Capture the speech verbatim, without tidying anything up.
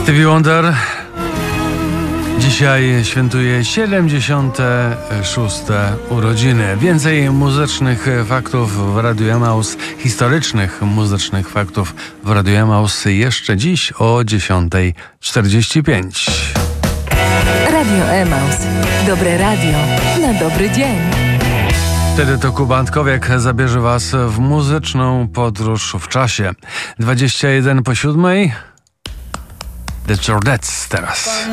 Stevie Wonder dzisiaj świętuje siedemdziesiąte szóste urodziny. Więcej muzycznych faktów w Radiu Emaus, historycznych muzycznych faktów w Radiu Emaus jeszcze dziś o dziesiątej czterdzieści pięć. Radio Emaus. Dobre radio na dobry dzień. Wtedy to Kuba Antkowiak zabierze Was w muzyczną podróż w czasie. dwadzieścia jeden po siódmej. The Jordets teraz.